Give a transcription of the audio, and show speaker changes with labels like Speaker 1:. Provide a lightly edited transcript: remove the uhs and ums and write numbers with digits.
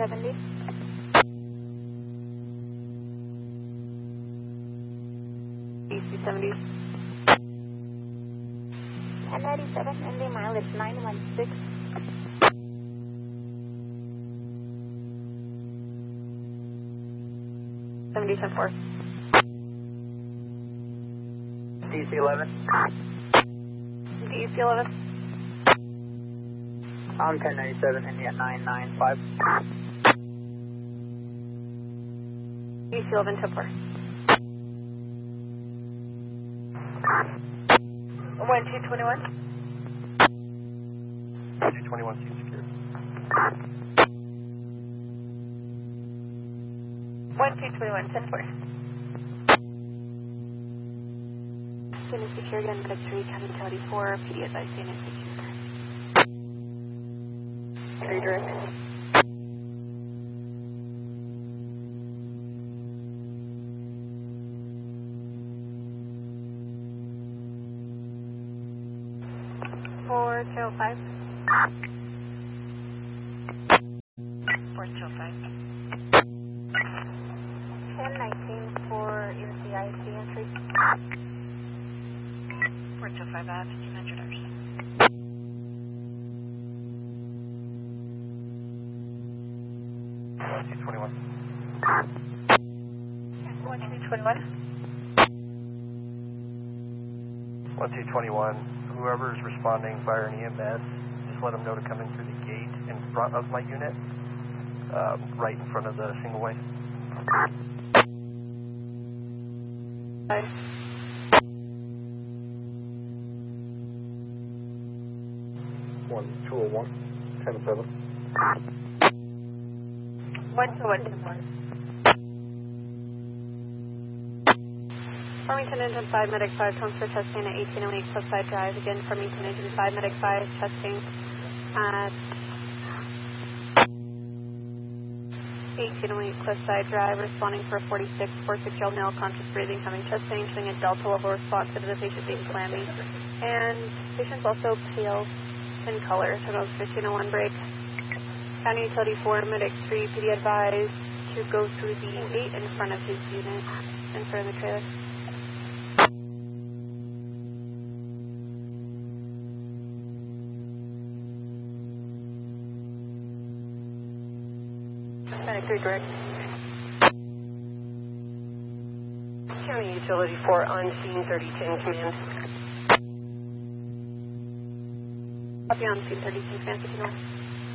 Speaker 1: 1070. DC-70. 1097, ending mileage 916. $70.10-4.
Speaker 2: DC-11.
Speaker 1: DC-11.
Speaker 2: 1097, ending at 995.
Speaker 1: DC-11, 10-4. 1221.
Speaker 3: 221 seat secure.
Speaker 1: 1221, 10-4. Unit secure again, medic 3, cabin utility 4, PD advice, unit secure. 3 direct. Four two five. 4205. 1019 for NCIC entry. 4205 at 1500 hours.
Speaker 3: 1221.
Speaker 1: 1221.
Speaker 3: 1221. Whoever is responding via an EMS, just let them know to come in through the gate in front of my unit, right in front of the single way.
Speaker 1: Hi.
Speaker 3: One 201, 10-7.
Speaker 1: 121. Farmington Engine 5, Medic 5, transfer testing at 1808 Cliffside Drive. Again, Farmington Engine 5, Medic 5, testing at 1808 Cliffside Drive, responding for 46-year-old male, conscious breathing, having chest pain, showing a delta level responsive to the patient being clammy. And patient's also pale in color, so those 1501 break. County Utility 4, Medic 3, PD advised to go through the gate in front of his unit, in front of the trailer. Medic 3, direct.
Speaker 4: County Utility 4 on scene 3010 command.
Speaker 1: Copy on scene 3010 command 51.